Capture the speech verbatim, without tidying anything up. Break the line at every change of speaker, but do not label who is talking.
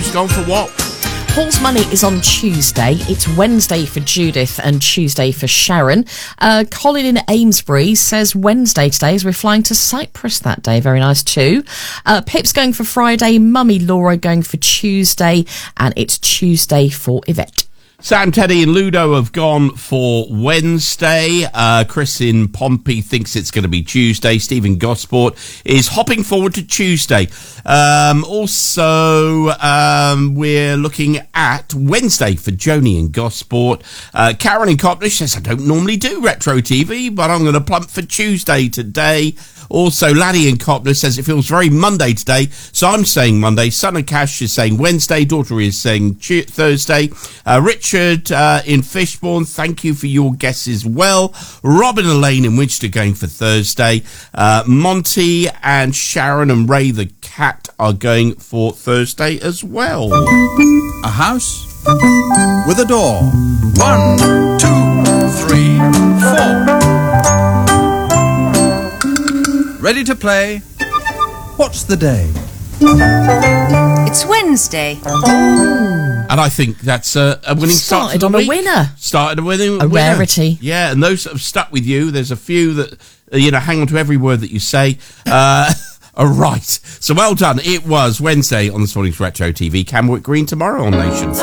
Who's gone for what?
Paul's Money is on Tuesday. It's Wednesday for Judith and Tuesday for Sharon. Uh, Colin in Amesbury says Wednesday today as we're flying to Cyprus that day. Very nice too. Uh, Pip's going for Friday. Mummy Laura going for Tuesday. And it's Tuesday for Yvette.
Sam, Teddy and Ludo have gone for Wednesday. Uh, Chris in Pompey thinks it's going to be Tuesday. Stephen Gosport is hopping forward to Tuesday. Um, also, um, we're looking at Wednesday for Joni and Gosport. Uh, Karen in Copnish says, I don't normally do retro T V, but I'm going to plump for Tuesday today. Also, Laddie in Copner says it feels very Monday today, so I'm saying Monday. Son of Cash is saying Wednesday. Daughter is saying tu- Thursday. Uh, Richard uh, in Fishbourne, thank you for your guess as well. Robin Elaine in Winchester going for Thursday. Uh, Monty and Sharon and Ray the cat are going for Thursday as well.
A house with a door. One, two, three, four. Ready to play? What's the day?
It's Wednesday.
And I think that's a, a winning start.
Started on a winner.
Started a winning.
A
winner.
rarity.
Yeah, and those that have stuck with you, there's a few that, uh, you know, hang on to every word that you say. Uh, all right. So well done. It was Wednesday on this morning's Retro T V. Camwick Green tomorrow on Nation.